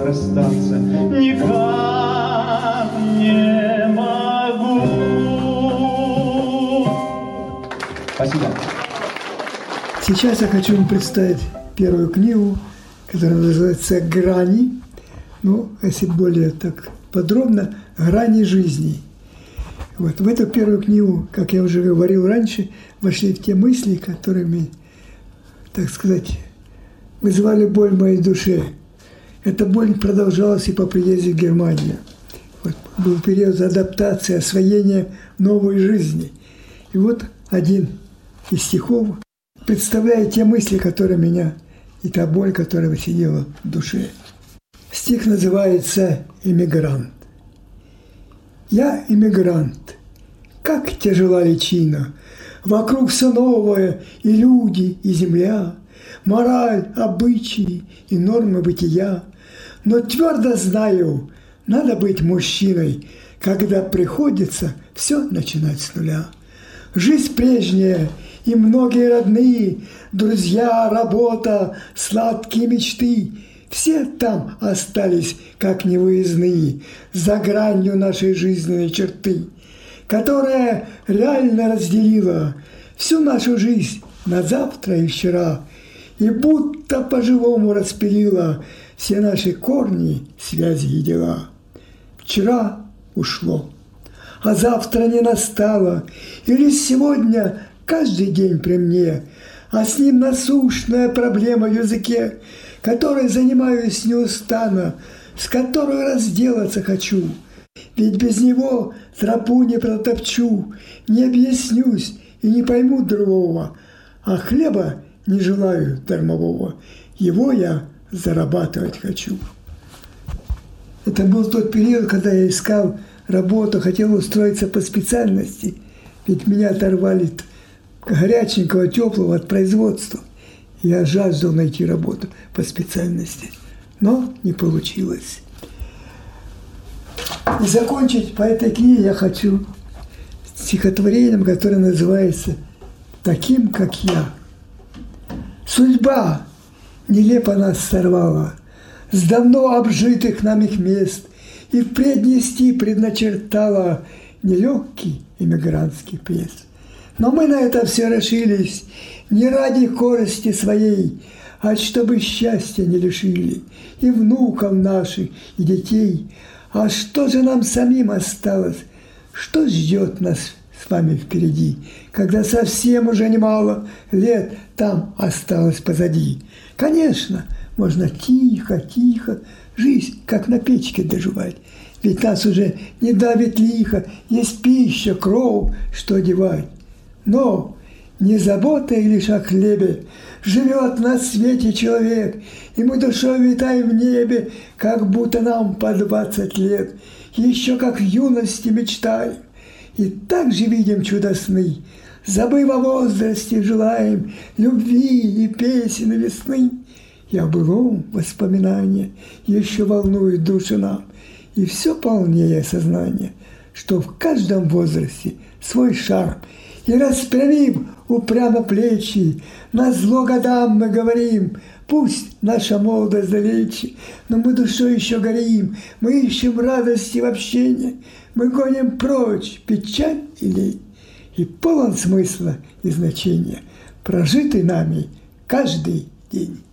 расстаться никак не могу. Спасибо. Сейчас я хочу вам представить первую книгу, которая называется «Грани». Ну, если более так подробно, «Грани жизни». Вот. В эту первую книгу, как я уже говорил раньше, вошли в те мысли, которыми, так сказать, вызывали боль в моей душе. Эта боль продолжалась и по приезде в Германию. Вот. Был период адаптации, освоения новой жизни. И вот один из стихов представляет те мысли, которые меня, и та боль, которая сидела в душе. Стих называется «Эмигрант». Я эмигрант, как тяжела личина, вокруг все новое, и люди, и земля, мораль, обычаи и нормы бытия. Но твердо знаю, надо быть мужчиной, когда приходится все начинать с нуля. Жизнь прежняя и многие родные, друзья, работа, сладкие мечты – все там остались, как невыездные, за гранью нашей жизненной черты, которая реально разделила всю нашу жизнь на завтра и вчера, и будто по-живому распилила все наши корни, связи и дела. Вчера ушло, а завтра не настало, и лишь сегодня каждый день при мне, а с ним насущная проблема в языке, которой занимаюсь неустанно, с которой разделаться хочу. Ведь без него тропу не протопчу, не объяснюсь и не пойму другого, а хлеба не желаю дармового, его я зарабатывать хочу. Это был тот период, когда я искал работу, хотел устроиться по специальности, ведь меня оторвали горяченького, теплого от производства. Я жаждал найти работу по специальности, но не получилось. И закончить по этой книге я хочу стихотворением, которое называется «Таким, как я». Судьба нелепо нас сорвала с давно обжитых нами мест и впредь нести предначертала нелегкий эмигрантский крест. Но мы на это все решились не ради корысти своей, а чтобы счастья не лишили и внуков наших, и детей. А что же нам самим осталось? Что ждет нас с вами впереди, когда совсем уже немало лет там осталось позади? Конечно, можно тихо-тихо жизнь, как на печке доживать. Ведь нас уже не давит лихо, есть пища, кров, что одевать. Но не заботой лишь о хлебе живет на свете человек, и мы душой витаем в небе, как будто нам по 20 лет, еще как в юности мечтаем, и так же видим чудо сны, забыв о возрасте, желаем любви и песен и весны. И о былом воспоминания еще волнует души нам, и все полнее сознание, что в каждом возрасте свой шарм. И распрямив упрямо плечи, назло годам мы говорим, пусть наша молодость далече, но мы душой еще горим, мы ищем радости в общении, мы гоним прочь печаль и лень. И полон смысла и значения, прожитый нами каждый день.